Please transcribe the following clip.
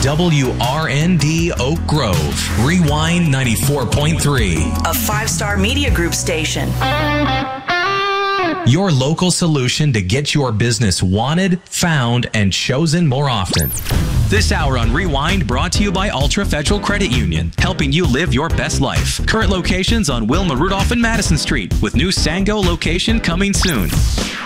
WRND Oak Grove, Rewind 94.3. A 5-star media group station. Your local solution to get your business wanted, found, and chosen more often. This hour on Rewind brought to you by Ultra Federal Credit Union, helping you live your best life. Current locations on Wilma Rudolph and Madison Street, with new Sango location coming soon.